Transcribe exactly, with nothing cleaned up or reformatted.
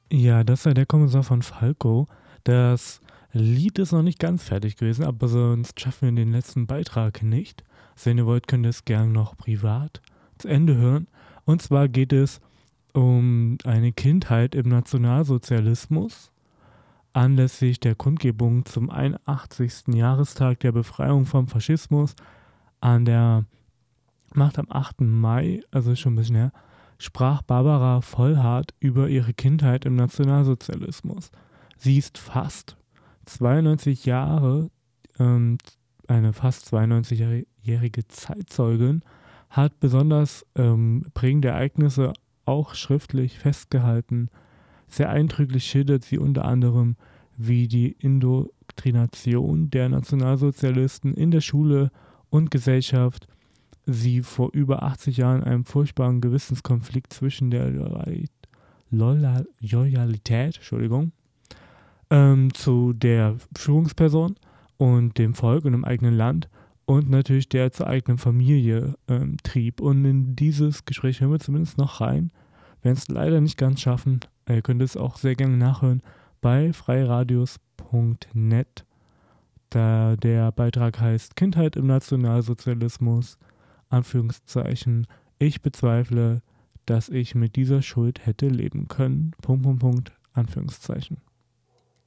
Ja, das war der Kommissar von Falco. Das Lied ist noch nicht ganz fertig gewesen, aber sonst schaffen wir den letzten Beitrag nicht. Also wenn ihr wollt, könnt ihr es gerne noch privat zu Ende hören. Und zwar geht es um eine Kindheit im Nationalsozialismus anlässlich der Kundgebung zum einundachtzigsten Jahrestag der Befreiung vom Faschismus an der Macht am achten Mai, also schon ein bisschen her, sprach Barbara Vollhardt über ihre Kindheit im Nationalsozialismus. Sie ist fast zweiundneunzig Jahre, ähm, eine fast zweiundneunzigjährige Zeitzeugin, hat besonders ähm, prägende Ereignisse auch schriftlich festgehalten. Sehr eindrücklich schildert sie unter anderem, wie die Indoktrination der Nationalsozialisten in der Schule und Gesellschaft sie vor über achtzig Jahren einem furchtbaren Gewissenskonflikt zwischen der Loyal Loyalität Entschuldigung, ähm, zu der Führungsperson und dem Volk und dem eigenen Land und natürlich der zur eigenen Familie ähm, trieb. Und in dieses Gespräch hören wir zumindest noch rein. Wir werden es leider nicht ganz schaffen. Ihr könnt es auch sehr gerne nachhören bei freiradios punkt net. Da der Beitrag heißt Kindheit im Nationalsozialismus, Anführungszeichen, ich bezweifle, dass ich mit dieser Schuld hätte leben können, Punkt, Punkt, Punkt, Anführungszeichen.